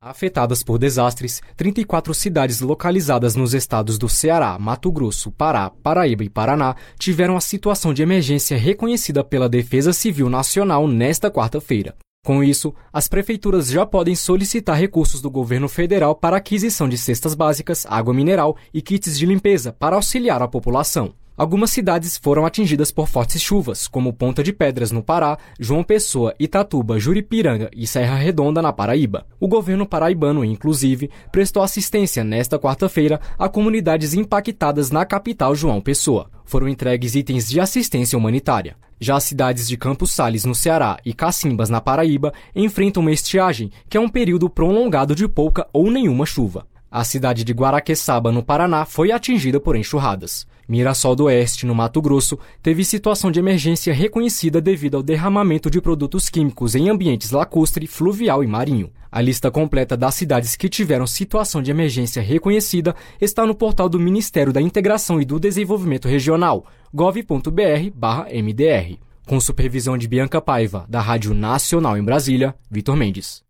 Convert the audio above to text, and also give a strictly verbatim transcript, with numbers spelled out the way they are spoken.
Afetadas por desastres, trinta e quatro cidades localizadas nos estados do Ceará, Mato Grosso, Pará, Paraíba e Paraná tiveram a situação de emergência reconhecida pela Defesa Civil Nacional nesta quarta-feira. Com isso, as prefeituras já podem solicitar recursos do governo federal para aquisição de cestas básicas, água mineral e kits de limpeza para auxiliar a população. Algumas cidades foram atingidas por fortes chuvas, como Ponta de Pedras, no Pará, João Pessoa, Itatuba, Juripiranga e Serra Redonda, na Paraíba. O governo paraibano, inclusive, prestou assistência nesta quarta-feira a comunidades impactadas na capital João Pessoa. Foram entregues itens de assistência humanitária. Já as cidades de Campos Sales, no Ceará, e Cacimbas, na Paraíba, enfrentam uma estiagem, que é um período prolongado de pouca ou nenhuma chuva. A cidade de Guaraqueçaba, no Paraná, foi atingida por enxurradas. Mirassol do Oeste, no Mato Grosso, teve situação de emergência reconhecida devido ao derramamento de produtos químicos em ambientes lacustre, fluvial e marinho. A lista completa das cidades que tiveram situação de emergência reconhecida está no portal do Ministério da Integração e do Desenvolvimento Regional, gov ponto br barra M D R. Com supervisão de Bianca Paiva, da Rádio Nacional em Brasília, Vitor Mendes.